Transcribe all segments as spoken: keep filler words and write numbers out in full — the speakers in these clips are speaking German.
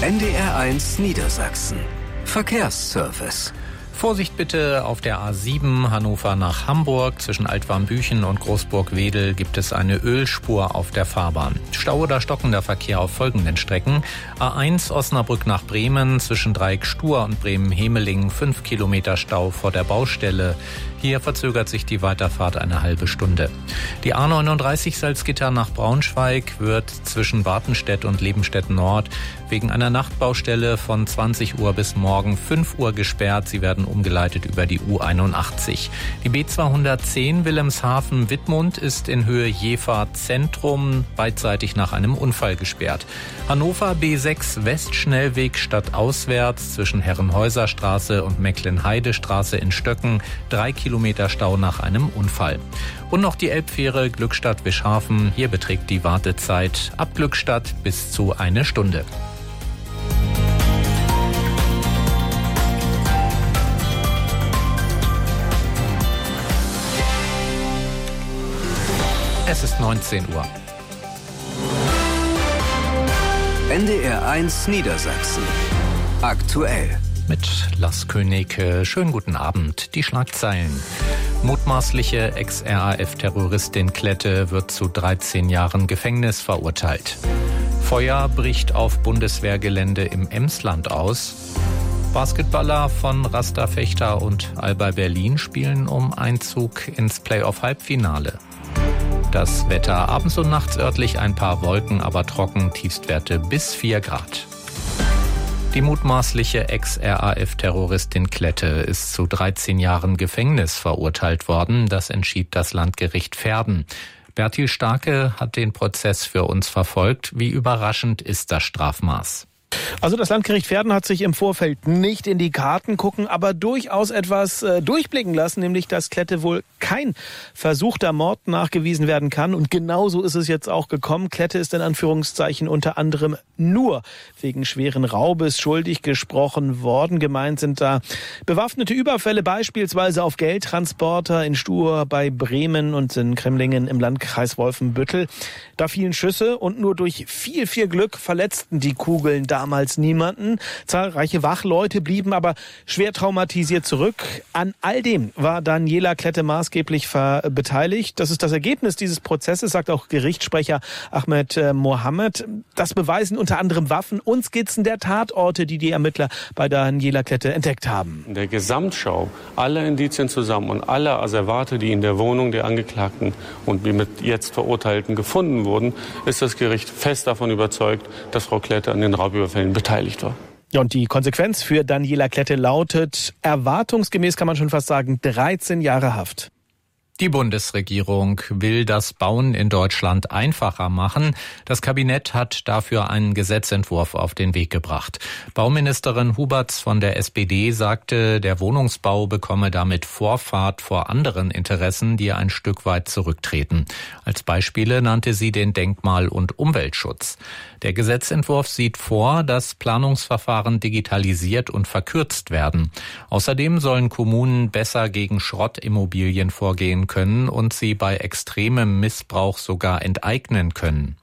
N D R eins Niedersachsen. Verkehrsservice. Vorsicht bitte auf der A sieben Hannover nach Hamburg. Zwischen Altwarmbüchen und Großburg-Wedel gibt es eine Ölspur auf der Fahrbahn. Stau oder stockender Verkehr auf folgenden Strecken. A eins Osnabrück nach Bremen zwischen Dreieck Stur und Bremen-Hemeling fünf Kilometer Stau vor der Baustelle. Hier verzögert sich die Weiterfahrt eine halbe Stunde. Die A neununddreißig Salzgitter nach Braunschweig wird zwischen Bartenstedt und Lebenstedt Nord wegen einer Nachtbaustelle von zwanzig Uhr bis morgen fünf Uhr gesperrt. Sie werden umgeleitet über die U einundachtzig. Die B zweihundertzehn Wilhelmshaven-Wittmund ist in Höhe Jever Zentrum beidseitig nach einem Unfall gesperrt. Hannover B sechs Westschnellweg stadtauswärts zwischen Herrenhäuserstraße und Mecklenheidestraße in Stöcken drei Kilometer Stau nach einem Unfall. Und noch die Elbfähre Glückstadt-Wischhafen. Hier beträgt die Wartezeit ab Glückstadt bis zu eine Stunde. Es ist neunzehn Uhr. N D R eins Niedersachsen. Aktuell. Mit Lars Königke. Schönen guten Abend. Die Schlagzeilen. Mutmaßliche Ex-R A F-Terroristin Klette wird zu dreizehn Jahren Gefängnis verurteilt. Feuer bricht auf Bundeswehrgelände im Emsland aus. Basketballer von Rasta Fechter und Alba Berlin spielen um Einzug ins Playoff-Halbfinale. Das Wetter abends und nachts örtlich ein paar Wolken, aber trocken, Tiefstwerte bis vier Grad. Die mutmaßliche Ex-R A F-Terroristin Klette ist zu dreizehn Jahren Gefängnis verurteilt worden. Das entschied das Landgericht Verden. Bertil Starke hat den Prozess für uns verfolgt. Wie überraschend ist das Strafmaß? Also das Landgericht Verden hat sich im Vorfeld nicht in die Karten gucken, aber durchaus etwas äh, durchblicken lassen, nämlich dass Klette wohl kein versuchter Mord nachgewiesen werden kann. Und genauso ist es jetzt auch gekommen. Klette ist in Anführungszeichen unter anderem nur wegen schweren Raubes schuldig gesprochen worden. Gemeint sind da bewaffnete Überfälle, beispielsweise auf Geldtransporter in Stur bei Bremen und in Kremlingen im Landkreis Wolfenbüttel. Da fielen Schüsse und nur durch viel, viel Glück verletzten die Kugeln damals niemanden. Zahlreiche Wachleute blieben aber schwer traumatisiert zurück. An all dem war Daniela Klette maßgeblich beteiligt. Das ist das Ergebnis dieses Prozesses, sagt auch Gerichtssprecher Ahmed äh, Mohammed. Das beweisen unter anderem Waffen und Skizzen der Tatorte, die die Ermittler bei Daniela Klette entdeckt haben. In der Gesamtschau aller Indizien zusammen und aller Asservate, die in der Wohnung der Angeklagten und mit jetzt Verurteilten gefunden wurden, ist das Gericht fest davon überzeugt, dass Frau Klette an den Raubüberfällen beteiligt war. Ja, und die Konsequenz für Daniela Klette lautet, erwartungsgemäß kann man schon fast sagen, dreizehn Jahre Haft. Die Bundesregierung will das Bauen in Deutschland einfacher machen. Das Kabinett hat dafür einen Gesetzentwurf auf den Weg gebracht. Bauministerin Huberts von der S P D sagte, der Wohnungsbau bekomme damit Vorfahrt vor anderen Interessen, die ein Stück weit zurücktreten. Als Beispiele nannte sie den Denkmal- und Umweltschutz. Der Gesetzentwurf sieht vor, dass Planungsverfahren digitalisiert und verkürzt werden. Außerdem sollen Kommunen besser gegen Schrottimmobilien vorgehen können und sie bei extremem Missbrauch sogar enteignen können.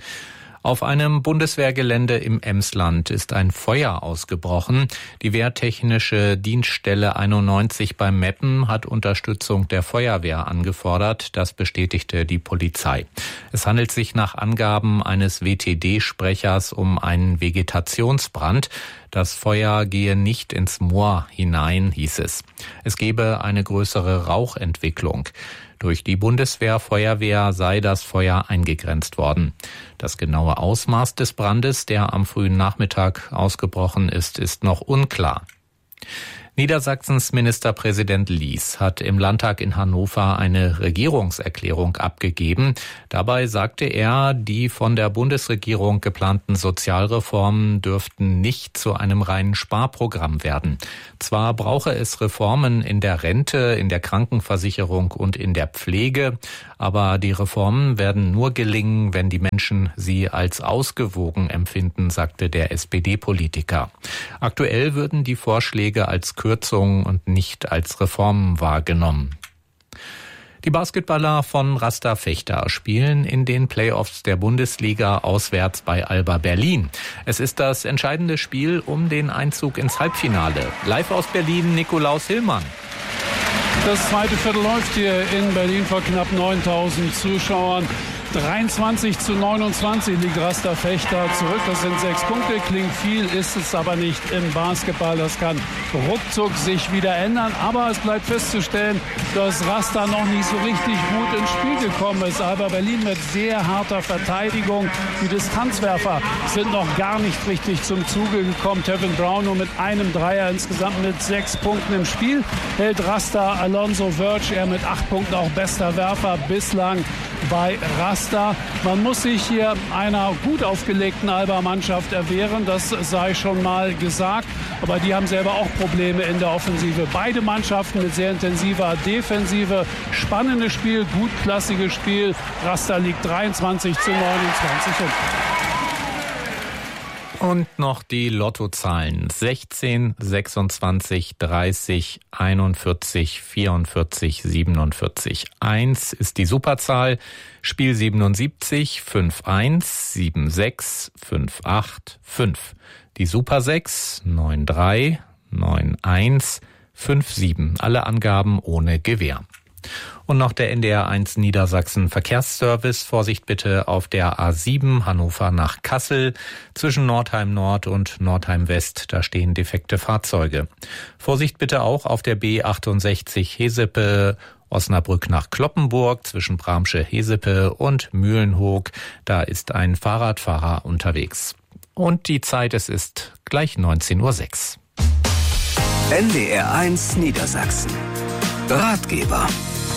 Auf einem Bundeswehrgelände im Emsland ist ein Feuer ausgebrochen. Die Wehrtechnische Dienststelle einundneunzig beim Meppen hat Unterstützung der Feuerwehr angefordert. Das bestätigte die Polizei. Es handelt sich nach Angaben eines W T D-Sprechers um einen Vegetationsbrand. Das Feuer gehe nicht ins Moor hinein, hieß es. Es gebe eine größere Rauchentwicklung. Durch die Bundeswehr-Feuerwehr sei das Feuer eingegrenzt worden. Das genaue Ausmaß des Brandes, der am frühen Nachmittag ausgebrochen ist, ist noch unklar. Niedersachsens Ministerpräsident Lies hat im Landtag in Hannover eine Regierungserklärung abgegeben. Dabei sagte er, die von der Bundesregierung geplanten Sozialreformen dürften nicht zu einem reinen Sparprogramm werden. Zwar brauche es Reformen in der Rente, in der Krankenversicherung und in der Pflege, aber die Reformen werden nur gelingen, wenn die Menschen sie als ausgewogen empfinden, sagte der S P D-Politiker. Aktuell würden die Vorschläge als Kürzungen und nicht als Reformen wahrgenommen. Die Basketballer von Rasta Vechta spielen in den Playoffs der Bundesliga auswärts bei Alba Berlin. Es ist das entscheidende Spiel um den Einzug ins Halbfinale. Live aus Berlin, Nikolaus Hillmann. Das zweite Viertel läuft hier in Berlin vor knapp neuntausend Zuschauern. dreiundzwanzig zu neunundzwanzig liegt Rasta Vechta zurück. Das sind sechs Punkte. Klingt viel, ist es aber nicht im Basketball. Das kann ruckzuck sich wieder ändern. Aber es bleibt festzustellen, dass Rasta noch nicht so richtig gut ins Spiel gekommen ist. Alba Berlin mit sehr harter Verteidigung. Die Distanzwerfer sind noch gar nicht richtig zum Zuge gekommen. Tevin Brown nur mit einem Dreier, insgesamt mit sechs Punkten im Spiel. Hält Rasta Alonso Verge, er mit acht Punkten auch bester Werfer bislang bei Rasta. Man muss sich hier einer gut aufgelegten Alba-Mannschaft erwehren, das sei schon mal gesagt. Aber die haben selber auch Probleme in der Offensive. Beide Mannschaften mit sehr intensiver Defensive. Spannendes Spiel, gutklassiges Spiel. Rasta liegt dreiundzwanzig zu neunundzwanzig. Und noch die Lottozahlen. sechzehn, sechsundzwanzig, dreißig, einundvierzig, vierundvierzig, siebenundvierzig. eins ist die Superzahl. Spiel siebenundsiebzig, fünf eins, sieben sechs, fünf acht, fünf. Die Super sechs, neun drei, neun eins, fünf sieben. Alle Angaben ohne Gewähr. Und noch der N D R eins Niedersachsen Verkehrsservice. Vorsicht bitte auf der A sieben Hannover nach Kassel. Zwischen Nordheim Nord und Nordheim West, da stehen defekte Fahrzeuge. Vorsicht bitte auch auf der B achtundsechzig Hesepe Osnabrück nach Cloppenburg zwischen Bramsche-Hesepe und Mühlenhoog. Da ist ein Fahrradfahrer unterwegs. Und die Zeit, es ist gleich neunzehn Uhr sechs. N D R eins Niedersachsen. Ratgeber.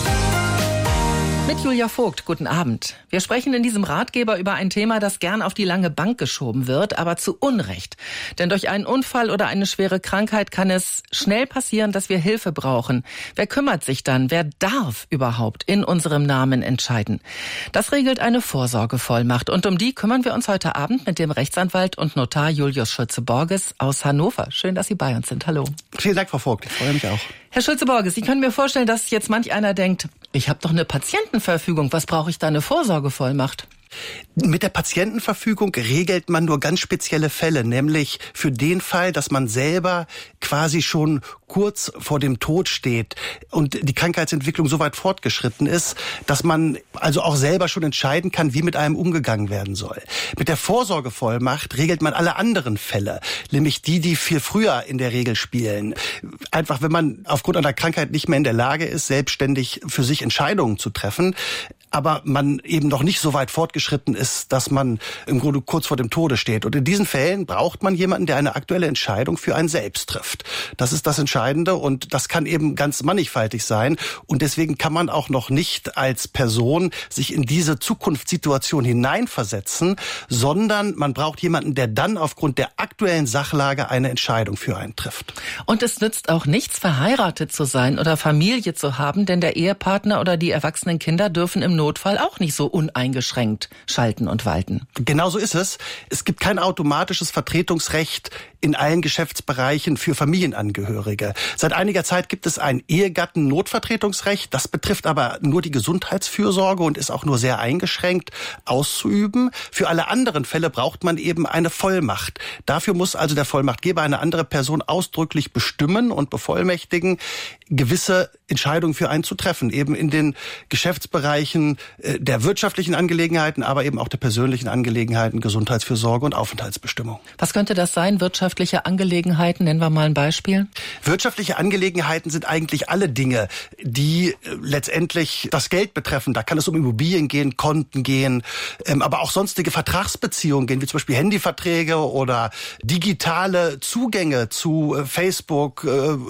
Mit Julia Vogt, guten Abend. Wir sprechen in diesem Ratgeber über ein Thema, das gern auf die lange Bank geschoben wird, aber zu Unrecht. Denn durch einen Unfall oder eine schwere Krankheit kann es schnell passieren, dass wir Hilfe brauchen. Wer kümmert sich dann? Wer darf überhaupt in unserem Namen entscheiden? Das regelt eine Vorsorgevollmacht. Und um die kümmern wir uns heute Abend mit dem Rechtsanwalt und Notar Julius Schulze-Borges aus Hannover. Schön, dass Sie bei uns sind. Hallo. Vielen Dank, Frau Vogt. Ich freue mich auch. Herr Schulze-Borges, Sie können mir vorstellen, dass jetzt manch einer denkt, ich habe doch eine Patientenverfügung, was brauche ich da eine Vorsorgevollmacht? Mit der Patientenverfügung regelt man nur ganz spezielle Fälle, nämlich für den Fall, dass man selber quasi schon kurz vor dem Tod steht und die Krankheitsentwicklung so weit fortgeschritten ist, dass man also auch selber schon entscheiden kann, wie mit einem umgegangen werden soll. Mit der Vorsorgevollmacht regelt man alle anderen Fälle, nämlich die, die viel früher in der Regel spielen. Einfach, wenn man aufgrund einer Krankheit nicht mehr in der Lage ist, selbstständig für sich Entscheidungen zu treffen, aber man eben noch nicht so weit fortgeschritten ist, dass man im Grunde kurz vor dem Tode steht. Und in diesen Fällen braucht man jemanden, der eine aktuelle Entscheidung für einen selbst trifft. Das ist das Entscheidende und das kann eben ganz mannigfaltig sein. Und deswegen kann man auch noch nicht als Person sich in diese Zukunftssituation hineinversetzen, sondern man braucht jemanden, der dann aufgrund der aktuellen Sachlage eine Entscheidung für einen trifft. Und es nützt auch nichts, verheiratet zu sein oder Familie zu haben, denn der Ehepartner oder die erwachsenen Kinder dürfen im Notfall auch nicht so uneingeschränkt schalten und walten. Genau so ist es. Es gibt kein automatisches Vertretungsrecht in allen Geschäftsbereichen für Familienangehörige. Seit einiger Zeit gibt es ein Ehegatten-Notvertretungsrecht. Das betrifft aber nur die Gesundheitsfürsorge und ist auch nur sehr eingeschränkt auszuüben. Für alle anderen Fälle braucht man eben eine Vollmacht. Dafür muss also der Vollmachtgeber eine andere Person ausdrücklich bestimmen und bevollmächtigen, gewisse Entscheidungen für einen zu treffen, eben in den Geschäftsbereichen der wirtschaftlichen Angelegenheiten, aber eben auch der persönlichen Angelegenheiten, Gesundheitsfürsorge und Aufenthaltsbestimmung. Was könnte das sein? Wirtschaftliche Angelegenheiten, nennen wir mal ein Beispiel. Wirtschaftliche Angelegenheiten sind eigentlich alle Dinge, die letztendlich das Geld betreffen. Da kann es um Immobilien gehen, Konten gehen, aber auch sonstige Vertragsbeziehungen gehen, wie zum Beispiel Handyverträge oder digitale Zugänge zu Facebook,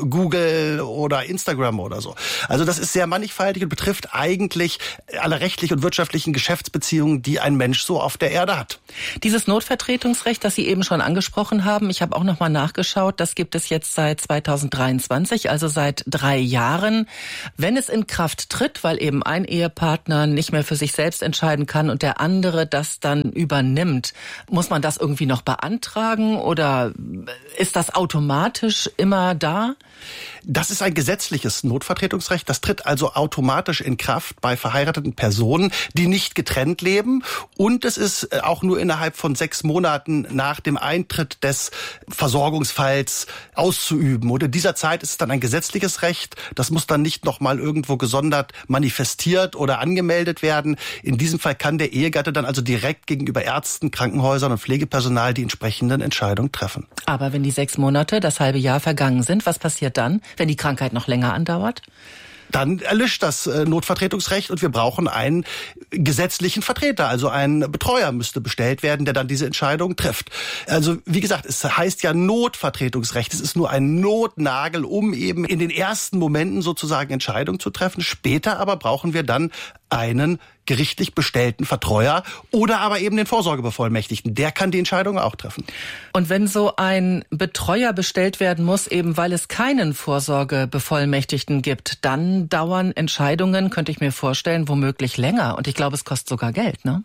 Google oder Instagram oder so. Also das ist sehr mannigfaltig und betrifft eigentlich alle rechtlichen und wirtschaftlichen Geschäftsbeziehungen, die ein Mensch so auf der Erde hat. Dieses Notvertretungsrecht, das Sie eben schon angesprochen haben, ich habe habe auch noch mal nachgeschaut. Das gibt es jetzt seit zweitausenddreiundzwanzig, also seit drei Jahren. Wenn es in Kraft tritt, weil eben ein Ehepartner nicht mehr für sich selbst entscheiden kann und der andere das dann übernimmt, muss man das irgendwie noch beantragen oder ist das automatisch immer da? Das ist ein gesetzliches Notvertretungsrecht. Das tritt also automatisch in Kraft bei verheirateten Personen, die nicht getrennt leben. Und es ist auch nur innerhalb von sechs Monaten nach dem Eintritt des Versorgungsfalls auszuüben. Und in dieser Zeit ist es dann ein gesetzliches Recht. Das muss dann nicht noch mal irgendwo gesondert manifestiert oder angemeldet werden. In diesem Fall kann der Ehegatte dann also direkt gegenüber Ärzten, Krankenhäusern und Pflegepersonal die entsprechenden Entscheidungen treffen. Aber wenn die sechs Monate, das halbe Jahr vergangen sind, was passiert dann, wenn die Krankheit noch länger andauert? Dann erlischt das Notvertretungsrecht und wir brauchen einen gesetzlichen Vertreter, also ein Betreuer müsste bestellt werden, der dann diese Entscheidung trifft. Also wie gesagt, es heißt ja Notvertretungsrecht. Es ist nur ein Notnagel, um eben in den ersten Momenten sozusagen Entscheidungen zu treffen. Später aber brauchen wir dann einen gerichtlich bestellten Vertreuer oder aber eben den Vorsorgebevollmächtigten. Der kann die Entscheidung auch treffen. Und wenn so ein Betreuer bestellt werden muss, eben weil es keinen Vorsorgebevollmächtigten gibt, dann dauern Entscheidungen, könnte ich mir vorstellen, womöglich länger. Und ich glaube, es kostet sogar Geld, ne?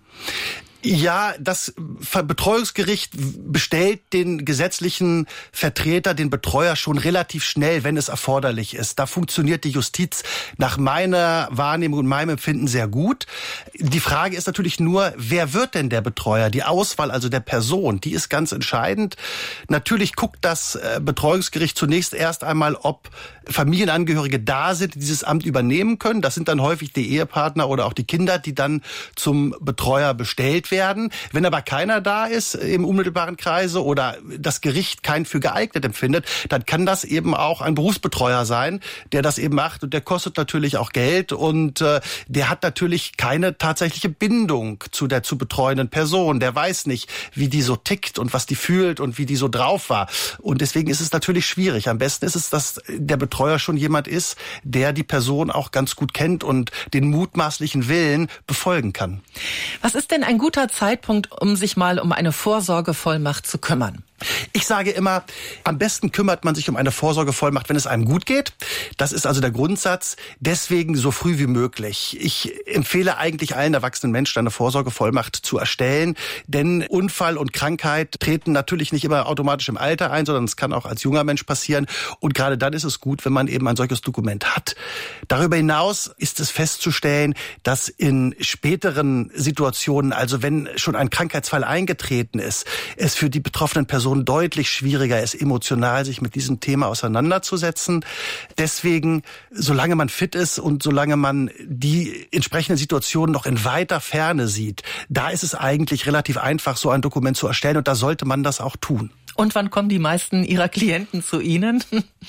Ja, das Betreuungsgericht bestellt den gesetzlichen Vertreter, den Betreuer schon relativ schnell, wenn es erforderlich ist. Da funktioniert die Justiz nach meiner Wahrnehmung und meinem Empfinden sehr gut. Die Frage ist natürlich nur, wer wird denn der Betreuer? Die Auswahl also der Person, die ist ganz entscheidend. Natürlich guckt das Betreuungsgericht zunächst erst einmal, ob Familienangehörige da sind, die dieses Amt übernehmen können. Das sind dann häufig die Ehepartner oder auch die Kinder, die dann zum Betreuer bestellt werden. Wenn aber keiner da ist im unmittelbaren Kreise oder das Gericht keinen für geeignet empfindet, dann kann das eben auch ein Berufsbetreuer sein, der das eben macht und der kostet natürlich auch Geld und äh, der hat natürlich keine tatsächliche Bindung zu der zu betreuenden Person. Der weiß nicht, wie die so tickt und was die fühlt und wie die so drauf war. Und deswegen ist es natürlich schwierig. Am besten ist es, dass der Betreuer schon jemand ist, der die Person auch ganz gut kennt und den mutmaßlichen Willen befolgen kann. Was ist denn ein guter Zeitpunkt, um sich mal um eine Vorsorgevollmacht zu kümmern? Ich sage immer, am besten kümmert man sich um eine Vorsorgevollmacht, wenn es einem gut geht. Das ist also der Grundsatz. Deswegen so früh wie möglich. Ich empfehle eigentlich allen erwachsenen Menschen, eine Vorsorgevollmacht zu erstellen. Denn Unfall und Krankheit treten natürlich nicht immer automatisch im Alter ein, sondern es kann auch als junger Mensch passieren. Und gerade dann ist es gut, wenn man eben ein solches Dokument hat. Darüber hinaus ist es festzustellen, dass in späteren Situationen, also wenn schon ein Krankheitsfall eingetreten ist, es für die betroffenen Personen deutlich schwieriger ist, emotional sich mit diesem Thema auseinanderzusetzen. Deswegen, solange man fit ist und solange man die entsprechenden Situationen noch in weiter Ferne sieht, da ist es eigentlich relativ einfach, so ein Dokument zu erstellen und da sollte man das auch tun. Und wann kommen die meisten Ihrer Klienten zu Ihnen?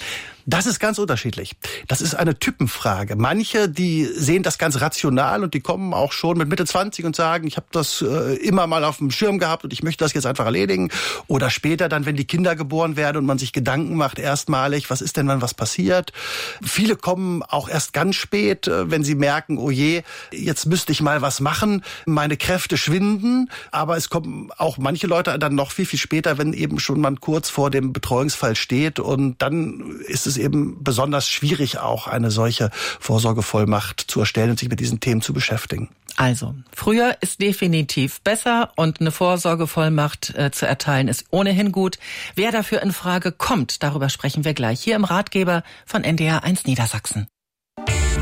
Das ist ganz unterschiedlich. Das ist eine Typenfrage. Manche, die sehen das ganz rational und die kommen auch schon mit Mitte zwanzig und sagen, ich habe das äh, immer mal auf dem Schirm gehabt und ich möchte das jetzt einfach erledigen. Oder später dann, wenn die Kinder geboren werden und man sich Gedanken macht, erstmalig, was ist denn, wenn was passiert? Viele kommen auch erst ganz spät, äh, wenn sie merken, oh je, jetzt müsste ich mal was machen, meine Kräfte schwinden. Aber es kommen auch manche Leute dann noch viel, viel später, wenn eben schon man kurz vor dem Betreuungsfall steht und dann ist es eben besonders schwierig, auch eine solche Vorsorgevollmacht zu erstellen und sich mit diesen Themen zu beschäftigen. Also, früher ist definitiv besser und eine Vorsorgevollmacht äh, zu erteilen ist ohnehin gut. Wer dafür in Frage kommt, darüber sprechen wir gleich hier im Ratgeber von N D R eins Niedersachsen.